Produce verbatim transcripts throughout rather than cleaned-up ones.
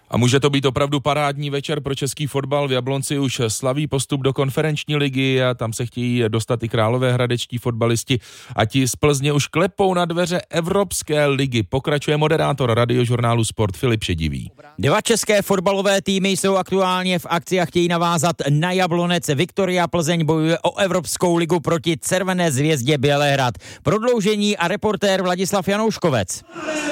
A může to být opravdu parádní večer pro český fotbal. V Jablonci už slaví postup do konferenční ligy a tam se chtějí dostat i královéhradečtí fotbalisti. A ti z Plzně už klepou na dveře Evropské ligy. Pokračuje moderátor radiožurnálu Sport Filip Šedivý. Dva české fotbalové týmy jsou aktuálně v akci a chtějí navázat na Jablonec. Viktoria Plzeň bojuje o Evropskou ligu proti Červené zvězdě Bělehrad. Prodloužení a reportér Vladislav Janouškovec.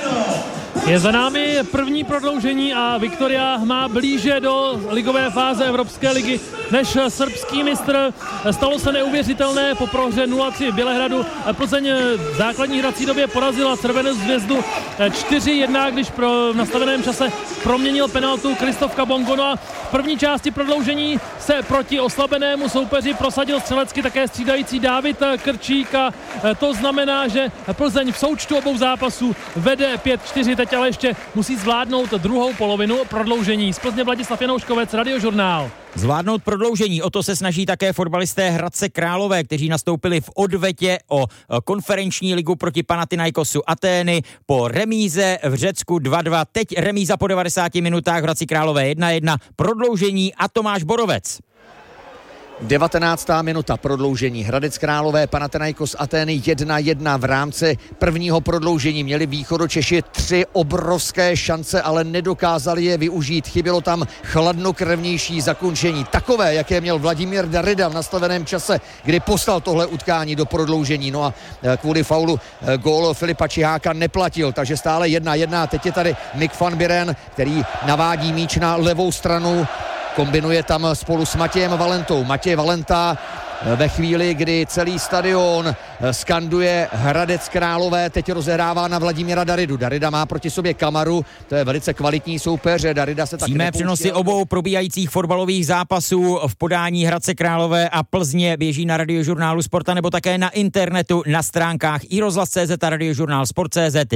Je za námi první prodloužení a Viktoria má blíže do ligové fáze Evropské ligy než srbský mistr. Stalo se neuvěřitelné po prohře nula tři Bělehradu. Plzeň v základní hrací době porazila Červenou zvězdu čtyři jedna, když pro, v nastaveném čase proměnil penaltu Kristof Kabongo. No a v první části prodloužení se proti oslabenému soupeři prosadil střelecky také střídající Dávid Krčík a to znamená, že Plzeň v součtu obou zápasů vede pět čtyři. Teď ale ještě musí zvládnout druhou polovinu prodloužení. Z Plzně Vladislav Janouškovec, Radiožurnál. Zvládnout prodloužení, o to se snaží také fotbalisté Hradce Králové, kteří nastoupili v odvetě o konferenční ligu proti Panathinaikosu Atény po remíze v Řecku dva dva. Teď remíza po devadesáti minutách v Hradci Králové jedna jedna. Prodloužení a Tomáš Borovec. devatenáctá minuta prodloužení. Hradec Králové, Panathinaikos Atény jedna jedna. V rámci prvního prodloužení měli Východočeši tři obrovské šance, ale nedokázali je využít. Chybělo tam chladnokrevnější zakončení. Takové, jaké měl Vladimír Darida v nastaveném čase, kdy poslal tohle utkání do prodloužení. No a kvůli faulu gól Filipa Čiháka neplatil, takže stále jedna jedna. Teď je tady Mick van Buren, který navádí míč na levou stranu. Kombinuje tam spolu s Matějem Valentou. Matěj Valenta ve chvíli, kdy celý stadion skanduje Hradec Králové, teď rozehrává na Vladimíra Daridu. Darida má proti sobě Kamaru, to je velice kvalitní soupeř. Darida se taky Přímé přenosy obou probíhajících fotbalových zápasů v podání Hradce Králové a Plzně běží na Radiožurnálu Sporta nebo také na internetu na stránkách i rozhlas tečka cé zet a Radiožurnál Sport tečka cé zet.